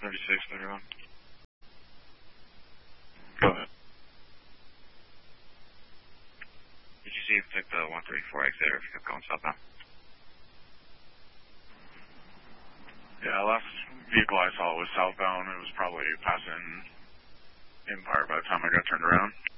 36, 31. Go ahead. Did you see if you took the 134 exit or if you kept going southbound? Yeah, last vehicle I saw was southbound. It was probably passing Empire by the time I got turned around.